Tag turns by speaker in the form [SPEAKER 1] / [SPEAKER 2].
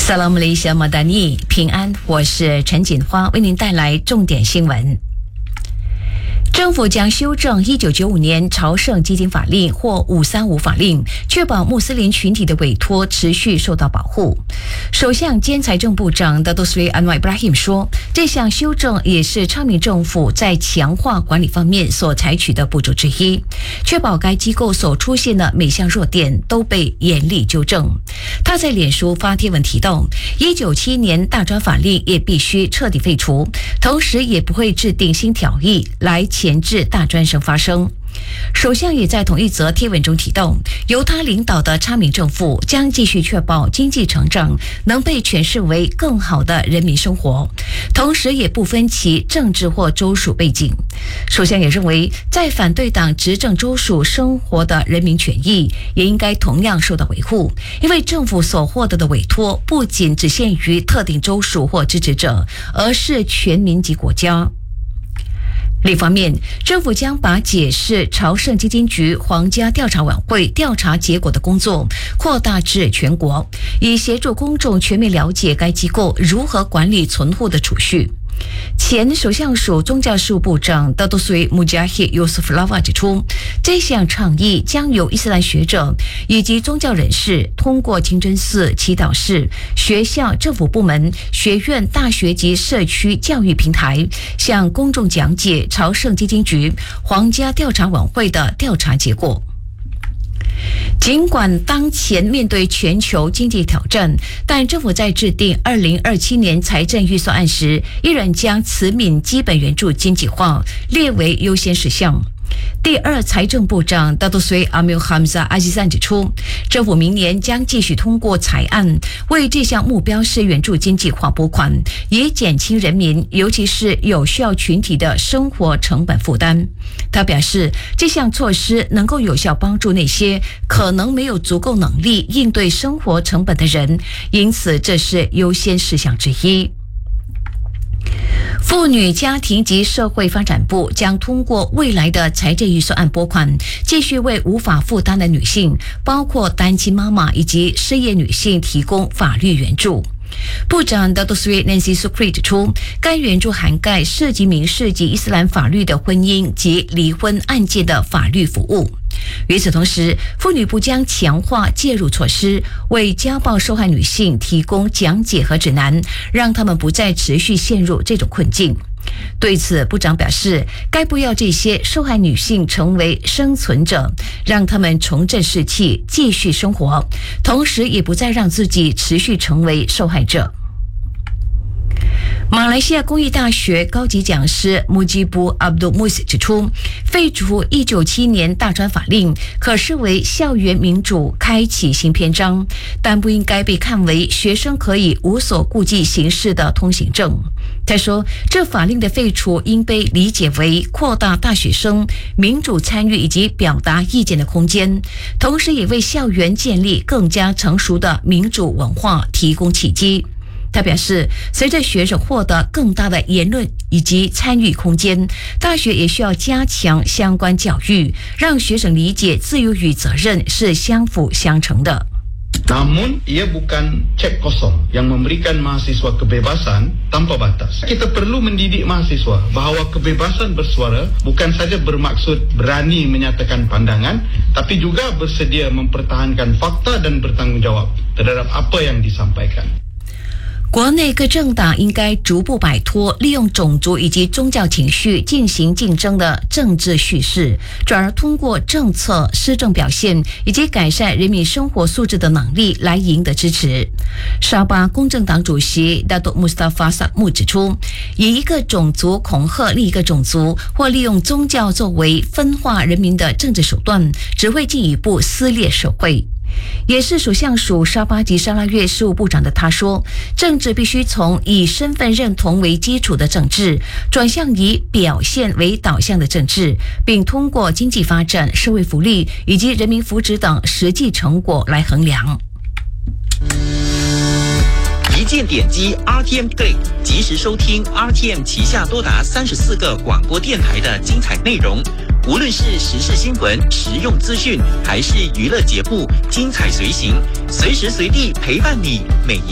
[SPEAKER 1] Salam Malaysia Madani， 平安，我是陈锦花，为您带来重点新闻。政府将修正1995年朝圣基金法令或535法令，确保穆斯林群体的委托持续受到保护。首相兼财政部长Datuk Seri Anwar Ibrahim 说，这项修正也是昌明政府在强化管理方面所采取的步骤之一，确保该机构所出现的每项弱点都被严厉纠正。他在脸书发帖文提到，1997年大专法令也必须彻底废除，同时也不会制定新条例来钳制大专生发生。首相也在同一则贴文中提到，由他领导的昌明政府将继续确保经济成长能被诠释为更好的人民生活，同时也不分其政治或州属背景。首相也认为，在反对党执政州属生活的人民权益也应该同样受到维护，因为政府所获得的委托不仅只限于特定州属或支持者，而是全民及国家。另一方面，政府将把解释朝圣基金局皇家调查委员会调查结果的工作扩大至全国，以协助公众全面了解该机构如何管理存户的储蓄。前首相署宗教事务部长Datuk Seri Mujahid Yusof Lawal 指出，这项倡议将由伊斯兰学者以及宗教人士通过清真寺、祈祷室、学校、政府部门、学院、大学及社区教育平台向公众讲解朝圣基金局皇家调查委员会的调查结果。尽管当前面对全球经济挑战，但政府在制定2027年财政预算案时，依然将慈悯基本援助经济化列为优先事项。第二财政部长Datuk Seri Amir Hamzah Azizan 指出，政府明年将继续通过财案为这项目标式援助经济化拨款，以减轻人民尤其是有需要群体的生活成本负担。他表示，这项措施能够有效帮助那些可能没有足够能力应对生活成本的人，因此这是优先事项之一。妇女家庭及社会发展部将通过未来的财政预算案拨款，继续为无法负担的女性，包括单亲妈妈以及失业女性提供法律援助。部长Datuk Seri Nancy Sukri 指出，该援助涵盖涉及民事及伊斯兰法律的婚姻及离婚案件的法律服务。与此同时，妇女部将强化介入措施，为家暴受害女性提供讲解和指南，让她们不再持续陷入这种困境。对此，部长表示，该部要这些受害女性成为生存者，让她们重振士气，继续生活，同时也不再让自己持续成为受害者。马来西亚公益大学高级讲师Mujibur Abdul Muiz 指出，废除1997年大专法令可视为校园民主开启新篇章，但不应该被看为学生可以无所顾忌行事的通行证。他说，这法令的废除应被理解为扩大大学生民主参与以及表达意见的空间，同时也为校园建立更加成熟的民主文化提供契机。他表示，随着学生获得更大的言论以及参与空间，大学也需要加强相关教育，让学生理解自由与责任是相辅相成的。
[SPEAKER 2] Namun, ia bukan cek kosong yang memberikan mahasiswa kebebasan tanpa batas. Kita perlu mendidik mahasiswa bahawa kebebasan bersuara bukan saja bermaksud berani menyatakan pandangan, tapi juga bersedia mempertahankan fakta dan bertanggungjawab terhadap apa yang disampaikan。
[SPEAKER 1] 国内各政党应该逐步摆脱利用种族以及宗教情绪进行竞争的政治叙事，转而通过政策、施政表现以及改善人民生活素质的能力来赢得支持。沙巴公正党主席Datuk Mustafa Sakmu 指出，以一个种族恐吓另一个种族，或利用宗教作为分化人民的政治手段，只会进一步撕裂社会。也是首相署沙巴及沙拉越事务部长的他说，政治必须从以身份认同为基础的政治转向以表现为导向的政治，并通过经济发展、社会福利以及人民福祉等实际成果来衡量。
[SPEAKER 3] 一键点击 RTM Click， 及时收听 RTM 旗下多达34个广播电台的精彩内容。无论是时事新闻、实用资讯，还是娱乐节目，精彩随行，随时随地陪伴你每一